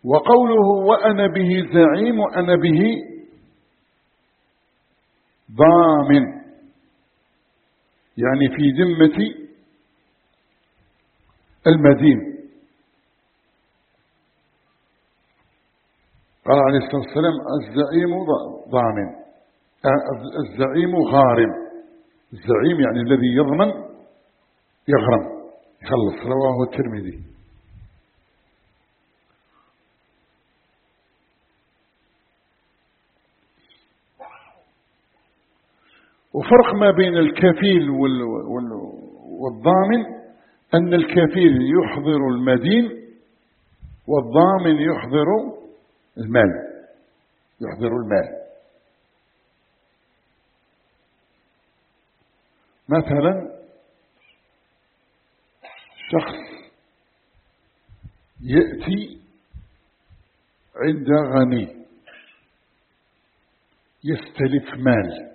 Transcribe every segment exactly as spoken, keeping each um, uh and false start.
وقوله وأنا به زعيم وأنا به ضامن، يعني في ذمة المدين. قال عليه الصلاة والسلام الزعيم ضامن، الزعيم غارم. الزعيم يعني الذي يضمن يغرم يخلص. رواه الترمذي. وفرق ما بين الكفيل والضامن أن الكفيل يحضر المدين والضامن يحضر المال، يحضر المال. مثلا شخص يأتي عند غني يستلف مال،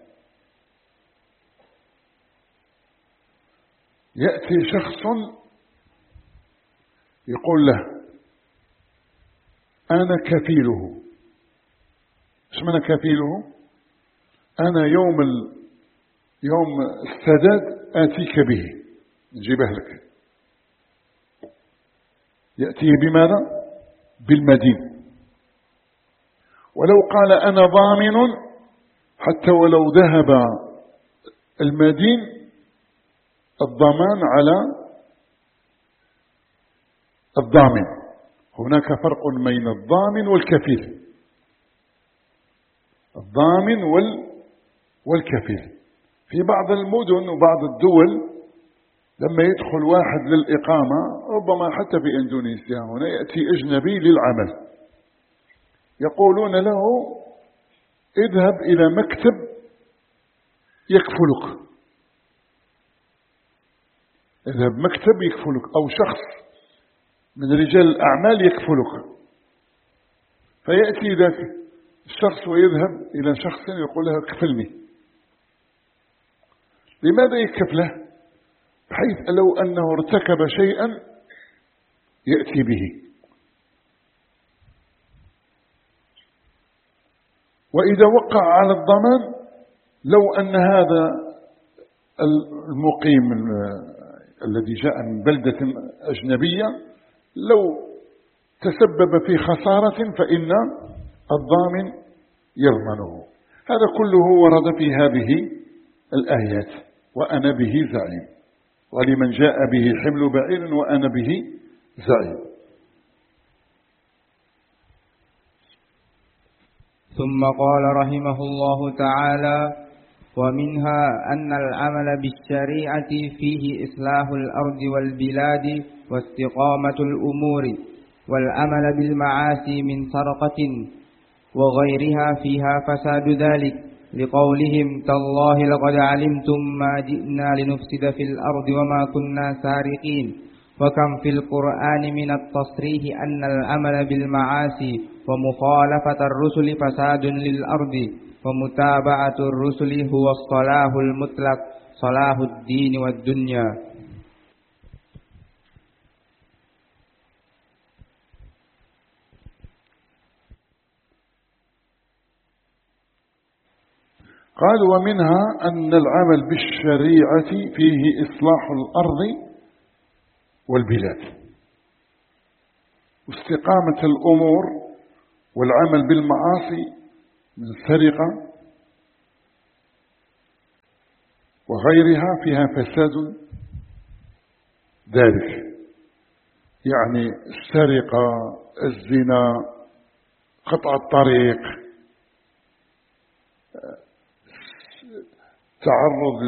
يأتي شخص يقول له أنا كفيله. ايش معنى كفيله؟ أنا يوم ال... يوم السداد آتيك به، نجيبه لك. يأتيه بماذا؟ بالمدين. ولو قال أنا ضامن حتى ولو ذهب المدين الضمان على الضامن. هناك فرق بين الضامن والكفيل. الضامن وال والكفيل في بعض المدن وبعض الدول لما يدخل واحد للإقامة، ربما حتى في إندونيسيا هنا، يأتي أجنبي للعمل، يقولون له اذهب إلى مكتب يكفلك، اذهب مكتب يكفلك، أو شخص من رجال الأعمال يكفلك. فيأتي ذاك الشخص ويذهب إلى شخص يقول له اكفلني. لماذا يكفله؟ بحيث لو أنه ارتكب شيئا يأتي به. وإذا وقع على الضمان، لو أن هذا المقيم الذي جاء من بلدة أجنبية لو تسبب في خسارة فإن الضامن يضمنه. هذا كله ورد في هذه الآيات: وأنا به زعيم، ولمن جاء به حمل بعير وأنا به زعيم. ثم قال رحمه الله تعالى: ومنها أن العمل بالشريعة فيه إصلاح الأرض والبلاد واستقامة الأمور، والعمل بالمعاصي من سرقة وغيرها فيها فساد ذلك، لقولهم تالله لقد علمتم ما جئنا لنفسد في الأرض وما كنا سارقين. وكم في القرآن من التصريح أن العمل بالمعاصي ومخالفة الرسل فساد للأرض، ومتابعة الرسل هو الصلاح المطلق، صلاح الدين والدنيا. قال: ومنها أن العمل بالشريعة فيه إصلاح الأرض والبلاد واستقامة الأمور، والعمل بالمعاصي من سرقة وغيرها فيها فساد ذلك. يعني السرقة، الزنا، قطع الطريق، تعرض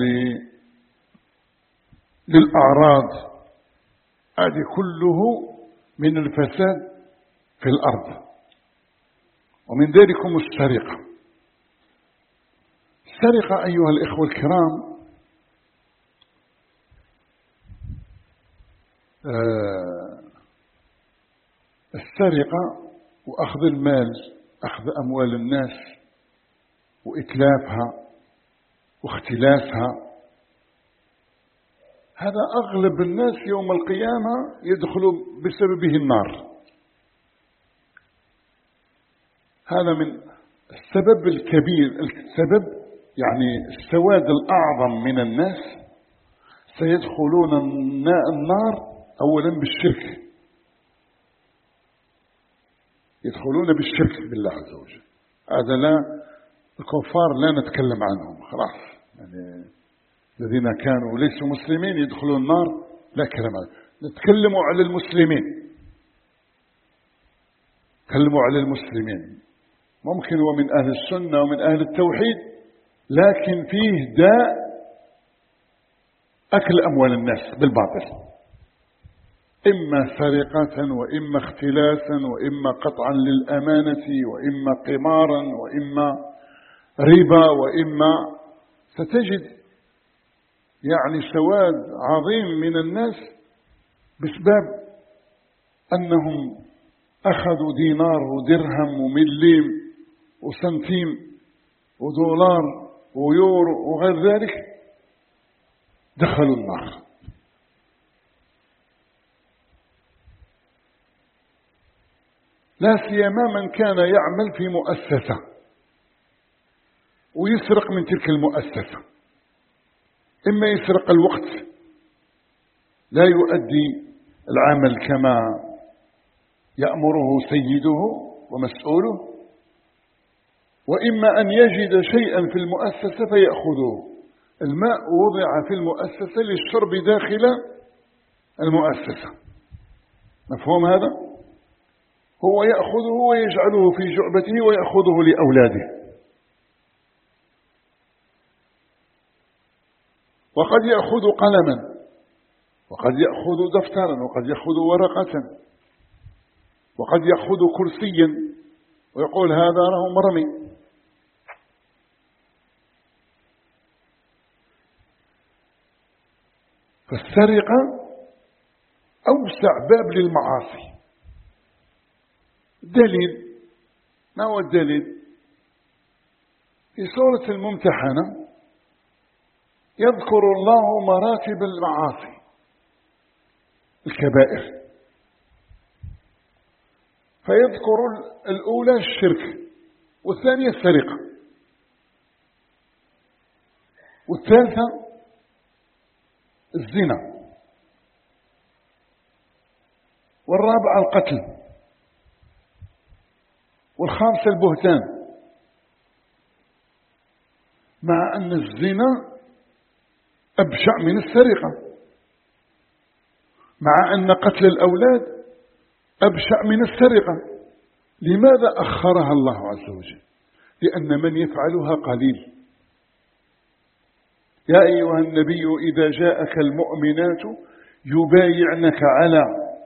للأعراض، هذه كله من الفساد في الأرض. ومن ذلكم السرقة. السرقة أيها الإخوة الكرام آه السرقة وأخذ المال، أخذ أموال الناس وإتلافها واختلاسها، هذا أغلب الناس يوم القيامة يدخلوا بسببه النار. هذا من السبب الكبير، السبب يعني السواد الأعظم من الناس سيدخلون النار أولا بالشرك، يدخلون بالشرك بالله عز وجل. هذا لا الكفار لا نتكلم عنهم خلاص، يعني الذين كانوا ليسوا مسلمين يدخلون النار لا كلام عنهم. نتكلم على المسلمين، نتكلم على المسلمين. ممكن هو من أهل السنة ومن أهل التوحيد، لكن فيه داء أكل أموال الناس بالباطل، إما سرقة وإما اختلاسا وإما قطعا للأمانة وإما قمارا وإما ربا وإما، ستجد يعني سواد عظيم من الناس بسبب أنهم أخذوا دينار ودرهم ومليم وسنتيم ودولار ويورو وغير ذلك، دخلوا النار. لا سيما من كان يعمل في مؤسسة ويسرق من تلك المؤسسة، إما يسرق الوقت لا يؤدي العمل كما يأمره سيده ومسؤوله، وإما أن يجد شيئا في المؤسسة فيأخذه. الماء وضع في المؤسسة للشرب داخل المؤسسة، مفهوم هذا؟ هو يأخذه ويجعله في جعبته ويأخذه لأولاده، وقد يأخذ قلما وقد يأخذ دفترا وقد يأخذ ورقة وقد يأخذ كرسيا ويقول هذا راه مرمي. فالسرقة أوسع باب للمعاصي. دليل، ما هو الدليل؟ في سورة الممتحنة يذكر الله مراتب المعاصي الكبائر، فيذكر الأولى الشرك، والثانية السرقة، والثالثة الزنا، والرابعة القتل، والخامسة البهتان. مع أن الزنا أبشع من السرقة، مع أن قتل الأولاد أبشع من السرقة. لماذا أخرها الله عز وجل؟ لأن من يفعلها قليل. يا أيها النبي إذا جاءك المؤمنات يبايعنك على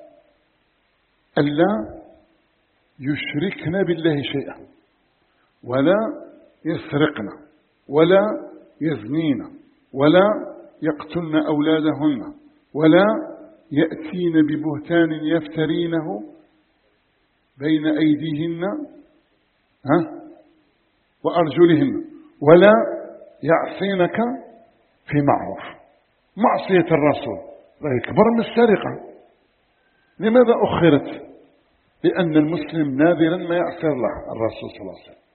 ألا يشركن بالله شيئا ولا يسرقن ولا يزنين ولا يقتلن أولادهن ولا يأتين ببهتان يفترينه بين أيديهن ها وأرجلهن ولا يعصينك في معروف. معصية الرسول أكبر من السرقة. لماذا أخرت؟ لأن المسلم نادرا ما يعصي الله الرسول صلى الله عليه وسلم.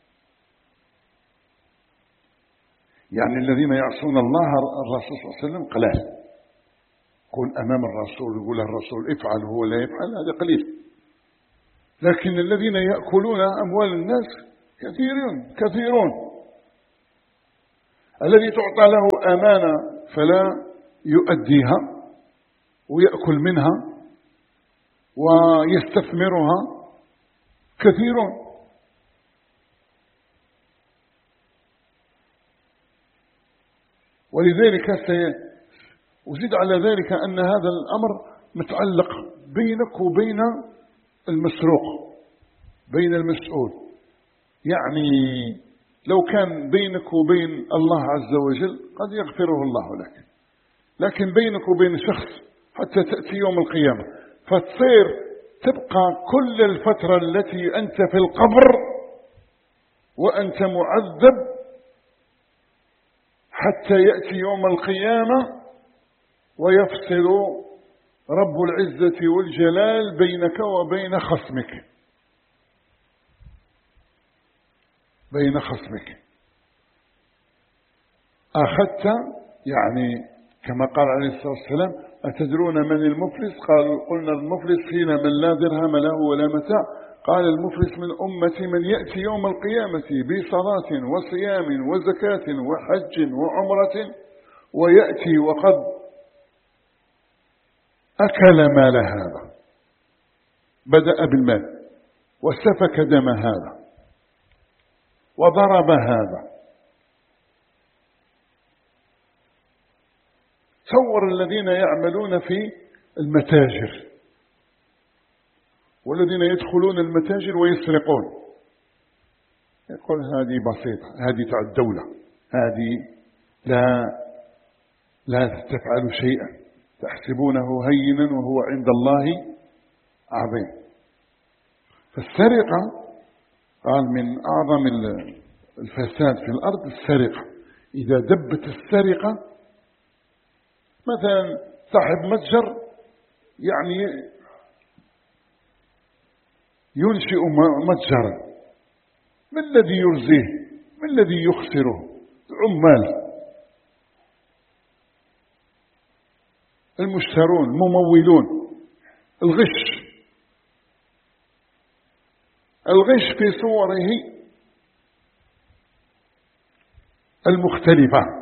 يعني الذين يعصون الله الرسول صلى الله عليه وسلم قلال. يكون أمام الرسول يقول الرسول افعل هو لا يفعل، هذا قليل. لكن الذين يأكلون أموال الناس كثيرون كثيرون. الذي تعطى له أمانة فلا يؤديها ويأكل منها ويستثمرها كثيرون. ولذلك وزيد على ذلك أن هذا الأمر متعلق بينك وبين المسروق، بين المسؤول. يعني لو كان بينك وبين الله عز وجل قد يغفره الله لك، لكن بينك وبين شخص حتى تأتي يوم القيامة فتصير تبقى كل الفترة التي أنت في القبر وأنت معذب حتى يأتي يوم القيامة ويفصل رب العزة والجلال بينك وبين خصمك. بين خصمك. أخذت يعني كما قال عليه الصلاة والسلام: أتدرون من المفلس؟ قالوا: قلنا المفلس فينا من لا درهم له ولا متاع. قال: المفلس من أمتي من يأتي يوم القيامة بصلاة وصيام وزكاة وحج وعمرة ويأتي وقد أكل مال هذا، بدأ بالمال وسفك دم هذا وضرب هذا. تصور الذين يعملون في المتاجر والذين يدخلون المتاجر ويسرقون، يقول: هذه بسيطة، هذه تاع الدولة، هذه لا لا تفعل شيئا، تحسبونه هينا وهو عند الله عظيم. فالسرقة قال من أعظم الفساد في الأرض السرقة. إذا دبت السرقة، مثلا صاحب متجر يعني ينشئ متجرا، ما الذي يرزيه؟ ما الذي يخسره؟ العمال، المشترون، الممولون. الغش الغش في صوره المختلفة.